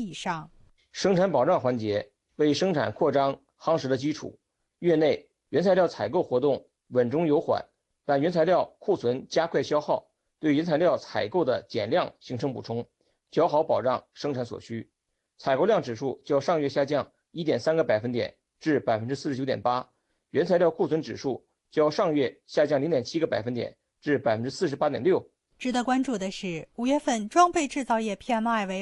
以上。 生产保障环节为生产扩张夯实了基础。月内原材料采购活动稳中有缓，但原材料库存加快消耗，对原材料采购的减量形成补充，较好保障生产所需。采购量指数较上月下降 1.3个百分点至 49.8%， 原材料库存指数较上月下降 0.7个百分点至 48.6%。 值得关注的是，5月份装备制造业 PMI 为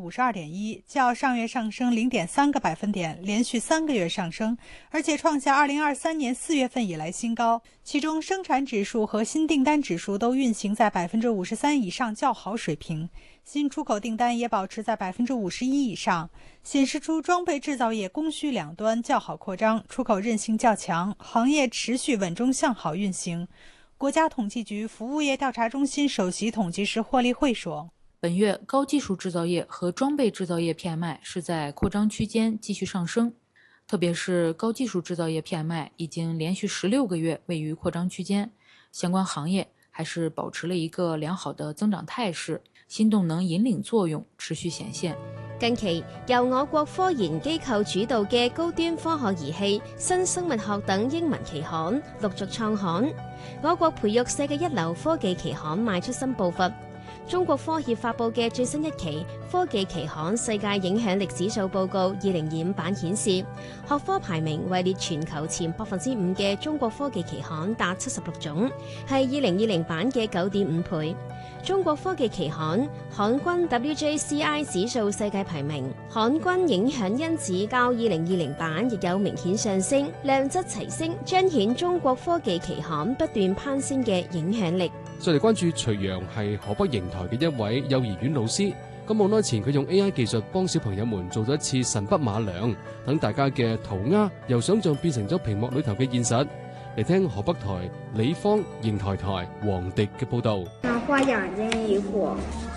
52.1%， 较上月上升 0.3个百分点，连续3个月上升，而且创下2023年4月份以来新高。其中生产指数和新订单指数都运行在 53% 以上较好水平，新出口订单也保持在 51% 以上，显示出装备制造业供需两端较好扩张，出口韧性较强，行业持续稳中向好运行。国家统计局服务业调查中心首席统计师霍立慧说， 本月高技术制造业和装备制造业 PMI 是在扩张区间继续上升，特别是高技术制造业 PMI 已经连續16个月位於擴張區間，相關行業還是保持了一個良好的增長態勢，新動能引領作用持續顯現。 近期由我國科研機構主導嘅高端科學儀器、新生物學等英文期刊陸續創刊，我國培育世界一流科技期刊邁出新步伐。中國科協發布嘅最新一期科技期刊世界影響力指數報告2025版顯示，學科排名位列全球前 5% 嘅中國科技期刊達76種，係2020版嘅 9.5 倍。中國科技期刊刊均 WJCI 指數世界排名，刊均影響因子較2020版亦有明顯上升，量質齊升，彰顯中國科技期刊不斷攀升嘅影響力。 再嚟關注徐陽係河北邢台嘅一位幼兒園老師，咁冇耐前佢用 AI 技術幫小朋友們做咗一次神筆馬良，等大家嘅塗鴉由想像變成咗屏幕裏頭嘅現實。嚟聽河北台李芳、邢台台黃迪嘅報導。 畫兩件衣服。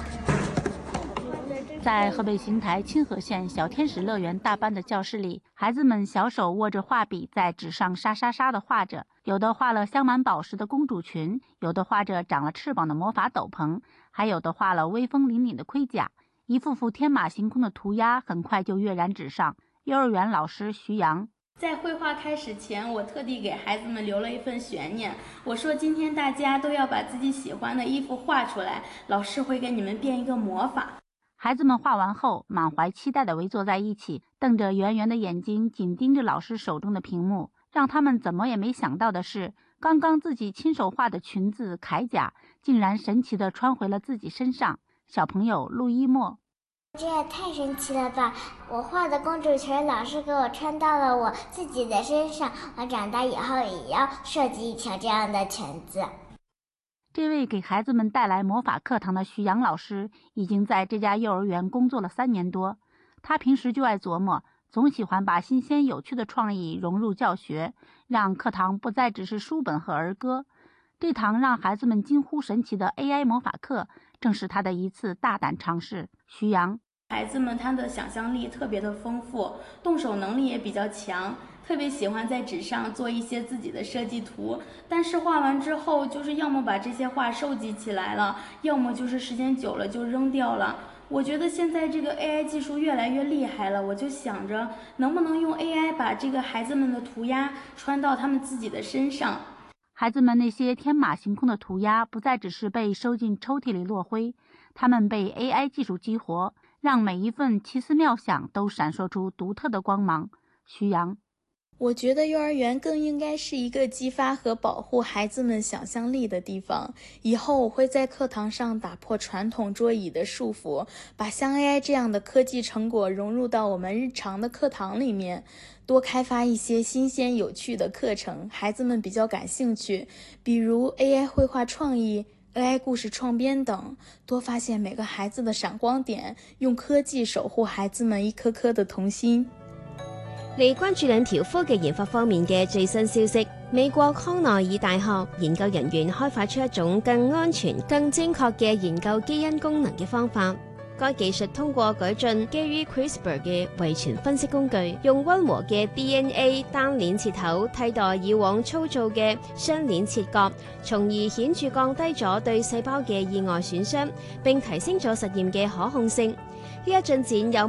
在河北邢台清河縣小天使樂園大班的教室裡，孩子們小手握着畫筆在紙上沙沙沙地畫着，有的畫了鑲滿寶石的公主裙，有的畫着長了翅膀的魔法斗篷，還有的畫了威風凜凜的盔甲，一幅幅天馬行空的塗鴉很快就躍然紙上。幼兒園老師徐陽， 在繪畫開始前，我特地給孩子們留了一份懸念。我說今天大家都要把自己喜歡的衣服畫出來，老師會給你們變一個魔法。 孩子們畫完後，滿懷期待地圍坐在一起，瞪着圓圓的眼睛，緊盯着老師手中的屏幕。讓他們怎麼也沒想到的是，剛剛自己親手畫的裙子鎧甲，竟然神奇地穿回了自己身上。小朋友陸一墨， 這也太神奇了吧！我畫的公主裙，老師給我穿到了我自己的身上，我長大以後也要設計一條這樣的裙子。 這位給孩子們帶來魔法課堂的徐陽老師，已經在這家幼兒園工作了3年多。他平時就愛琢磨，總喜歡把新鮮有趣的創意融入教學，讓課堂不再只是書本和兒歌。這堂讓孩子們驚呼神奇的 AI 魔法課，正是他的一次大膽嘗試。徐陽， 孩子們他的想象力特別的豐富，動手能力也比較強，特別喜歡在紙上做一些自己的設計圖，但是畫完之後就是要麼把這些畫收集起來了，要麼就是時間久了就扔掉了。我覺得現在這個 AI 技術越來越厲害了，我就想着能不能用 AI 把這個孩子們的塗鴉穿到他們自己的身上。 孩子們那些天馬行空的塗鴉不再只是被收進抽屜裡落灰，他們被 AI 技術激活，讓每一份奇思妙想都閃爍出獨特的光芒。徐陽， 我覺得幼兒園更應該是一個激發和保護孩子們想象力的地方。以後我會在課堂上打破傳統桌椅的束縛，把像 AI 這樣的科技成果融入到我們日常的課堂裡面，多開發一些新鮮有趣的課程，孩子們比較感興趣，比如 AI 繪畫創意、AI 故事創編等，多發現每個孩子的閃光點，用科技守護孩子們一顆顆的童心。 嚟關注兩條科技研發方面嘅最新消息。美國康奈爾大學研究人員開發出一種更安全、更精確嘅研究基因功能嘅方法。該技術通過改進基於 CRISPR 嘅遺傳分析工具，用溫和嘅 DNA 單鏈切口替代以往粗糙嘅雙鏈切割，從而顯著降低咗對細胞嘅意外損傷，並提升咗實驗嘅可控性。呢一進展有